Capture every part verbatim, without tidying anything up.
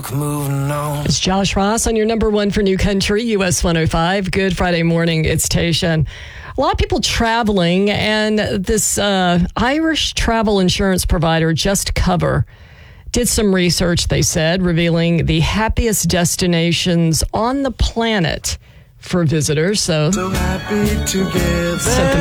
talk, moving on. It's Josh Ross on your number one for New Country, U S one oh five. Good Friday morning. It's Tasha. A lot of people traveling, and this uh, Irish travel insurance provider, Just Cover, did some research, they said, revealing the happiest destinations on the planet for visitors. So, So happy together. set the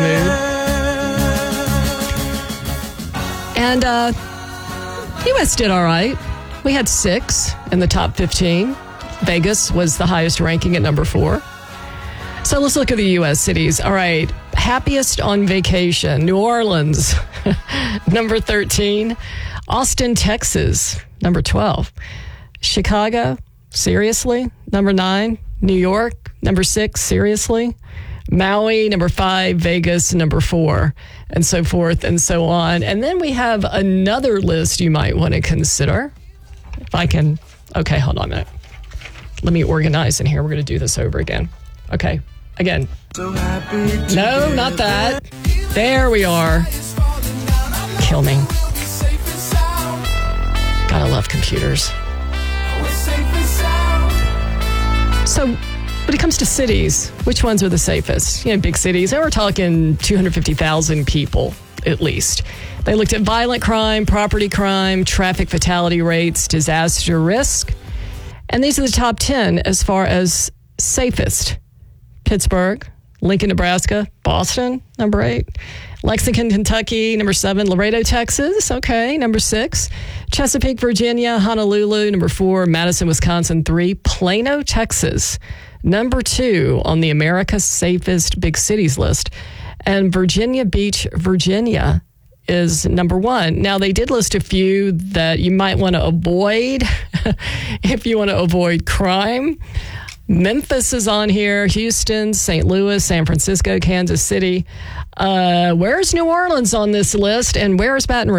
mood. And uh, U S did all right. We had six in the top fifteen. Vegas was the highest ranking at number four. So let's look at the U S cities. All right. Happiest on vacation. New Orleans, number thirteen. Austin, Texas, number twelve. Chicago, seriously, number nine. New York, number six, seriously. Maui, number five. Vegas, number four, and so forth and so on. And then we have another list you might want to consider. If I can, okay, hold on a minute. Let me organize in here. We're going to do this over again. Okay, again. So happy together. No, not that. There we are. Kill me. Gotta love computers. So when it comes to cities, which ones are the safest? You know, big cities. And we're talking two hundred fifty thousand people at least. They looked at violent crime, property crime, traffic fatality rates, disaster risk. And these are the top ten as far as safest. Pittsburgh, Lincoln, Nebraska, Boston, number eight. Lexington, Kentucky, number seven. Laredo, Texas, okay, number six. Chesapeake, Virginia, Honolulu, number four. Madison, Wisconsin, three. Plano, Texas, number two on the America's Safest Big Cities list. And Virginia Beach, Virginia is number one. Now, they did list a few that you might want to avoid if you want to avoid crime. Memphis is on here, Houston, Saint Louis, San Francisco, Kansas City. Uh, where's New Orleans on this list, and where's Baton Rouge?